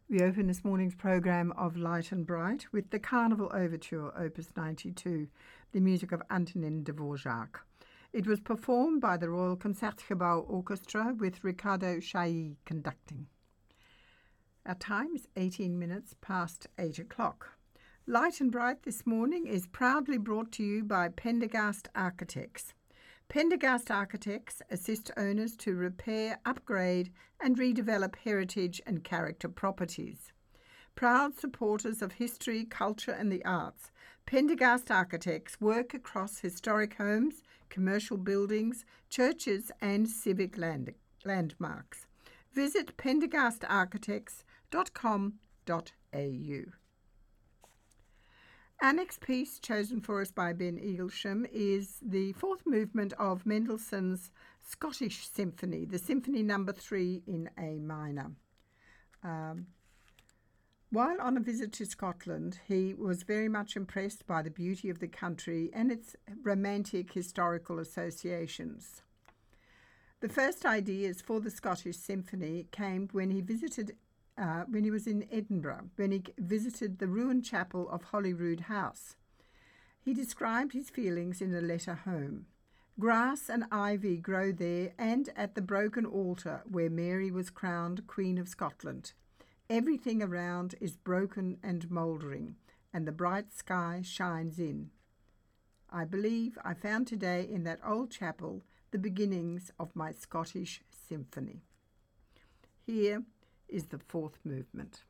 We open this morning's programme of Light and Bright with the Carnival Overture, Opus 92, the music of Antonin Dvorak. It was performed by the Royal Concertgebouw Orchestra with Ricardo Chailly conducting. Our time is 18 minutes past 8 o'clock. Light and Bright this morning is proudly brought to you by Pendergast Architects. Pendergast Architects assist owners to repair, upgrade and redevelop heritage and character properties. Proud supporters of history, culture and the arts, Pendergast Architects work across historic homes, commercial buildings, churches and civic landmarks. Visit pendergastarchitects.com.au. Our next piece, chosen for us by Ben Eaglesham, is the fourth movement of Mendelssohn's Scottish Symphony, the Symphony No. 3 in A minor. While on a visit to Scotland, he was very much impressed by the beauty of the country and its romantic historical associations. The first ideas for the Scottish Symphony came when he was in Edinburgh, when he visited the ruined chapel of Holyrood House. He described his feelings in a letter home. Grass and ivy grow there and at the broken altar where Mary was crowned Queen of Scotland. Everything around is broken and mouldering, and the bright sky shines in. I believe I found today in that old chapel the beginnings of my Scottish symphony. Here is the fourth movement.